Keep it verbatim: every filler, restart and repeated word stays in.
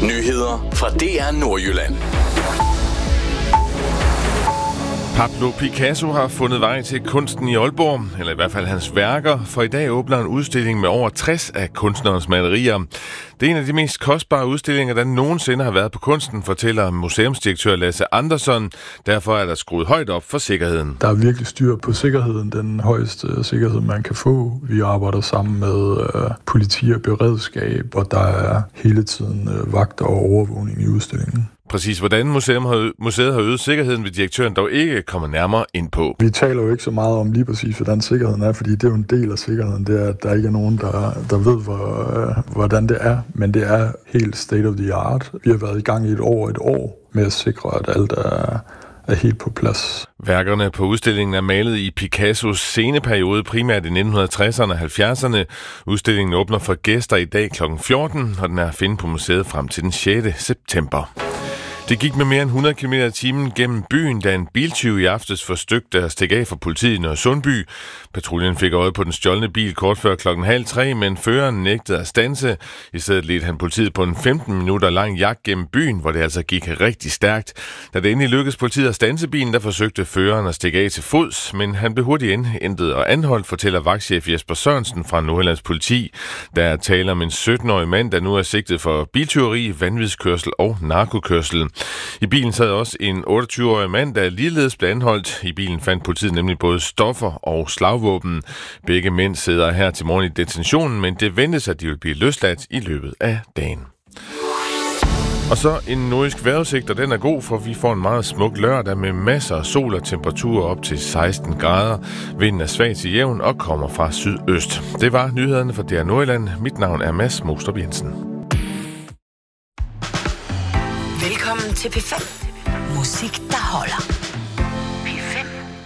Nyheder fra D R Nordjylland. Pablo Picasso har fundet vej til kunsten i Aalborg, eller i hvert fald hans værker, for i dag åbner en udstilling med over tres af kunstnerens malerier. Det er en af de mest kostbare udstillinger, der nogensinde har været på kunsten, fortæller museumsdirektør Lasse Andersson. Derfor er der skruet højt op for sikkerheden. Der er virkelig styr på sikkerheden, den højeste sikkerhed, man kan få. Vi arbejder sammen med øh, politi og beredskab, og der er hele tiden øh, vagter og overvågning i udstillingen. Præcis hvordan museet har, museet har øget sikkerheden, vil direktøren dog ikke komme nærmere ind på. Vi taler jo ikke så meget om lige præcis, hvordan sikkerheden er, fordi det er jo en del af sikkerheden. Det er, at der ikke er nogen, der, der ved, hvor, hvordan det er. Men det er helt state of the art. Vi har været i gang i et år et år med at sikre, at alt er, er helt på plads. Værkerne på udstillingen er malet i Picassos sceneperiode, primært i nitten tresserne og halvfjerdserne. Udstillingen åbner for gæster i dag klokken fjorten, og den er at finde på museet frem til den sjette september. Det gik med mere end hundrede kilometer i timen gennem byen, da en biltyv i aftes forsøgte at stikke af fra politiet i Nørresundby. Patruljen fik øje på den stjålne bil kort før klokken halv tre, men føreren nægtede at standse. I stedet ledte han politiet på en femten minutter lang jagt gennem byen, hvor det altså gik rigtig stærkt. Da det endelig lykkedes politiet at standse bilen, der forsøgte føreren at stikke af til fods, men han blev hurtigt indhentet og anholdt, fortæller vagtchef Jesper Sørensen fra Nordjyllands Politi. Der er tale om en sytten-årig mand, der nu er sigtet for biltyveri, vanvidskørsel og narkokørsel. I bilen sad også en otteogtyve-årig mand, der ligeledes blev anholdt. I bilen fandt politiet nemlig både stoffer og slagvåben. Begge mænd sidder her til morgen i detentionen, men det ventes, at de vil blive løsladt i løbet af dagen. Og så en nordisk vejrudsigt, og den er god, for vi får en meget smuk lørdag med masser af sol og temperaturer op til seksten grader. Vinden er svag til jævn og kommer fra sydøst. Det var nyhederne fra D R Nordjylland. Mit navn er Mads Mostrup Jensen. Velkommen til P fem. Musik, der holder.